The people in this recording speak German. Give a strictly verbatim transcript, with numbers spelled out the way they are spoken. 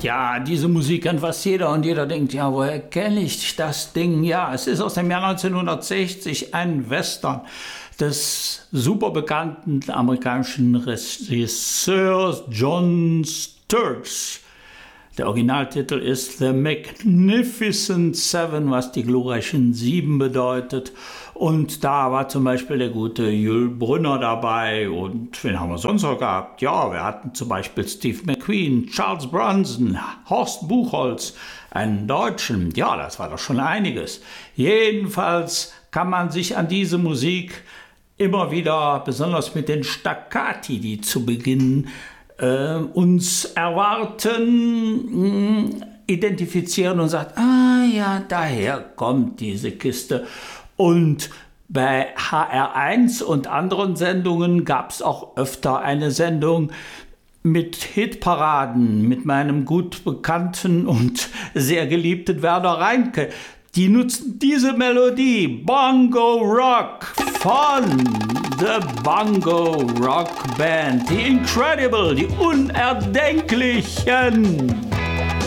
Ja, diese Musik kennt fast jeder und jeder denkt, ja, woher kenne ich das Ding? Ja, es ist aus dem Jahr neunzehnhundertsechzig ein Western des super bekannten amerikanischen Regisseurs John Sturges. Der Originaltitel ist The Magnificent Seven, was die glorreichen Sieben bedeutet. Und da war zum Beispiel der gute Jules Brünner dabei. Und wen haben wir sonst noch gehabt? Ja, wir hatten zum Beispiel Steve McQueen, Charles Bronson, Horst Buchholz, einen Deutschen. Ja, das war doch schon einiges. Jedenfalls kann man sich an diese Musik immer wieder, besonders mit den Staccati, die zu Beginn äh, uns erwarten, mh, identifizieren und sagt, ah ja, daher kommt diese Kiste. Und bei H R eins und anderen Sendungen gab es auch öfter eine Sendung mit Hitparaden, mit meinem gut bekannten und sehr geliebten Werner Reinke. Die nutzen diese Melodie, Bongo Rock, von The Bongo Rock Band, die Incredible, die Unerdenklichen.